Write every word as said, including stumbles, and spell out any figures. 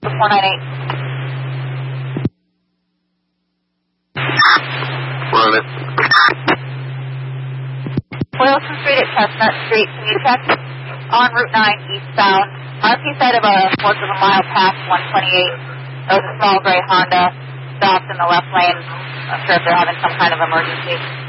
four nine eight. Run it. Boylston Street at Chestnut Street. Can you check on Route nine eastbound? R P said of a fourth of a mile past one twenty-eight. There was a small gray Honda stopped in the left lane. Not sure if they're having some kind of emergency.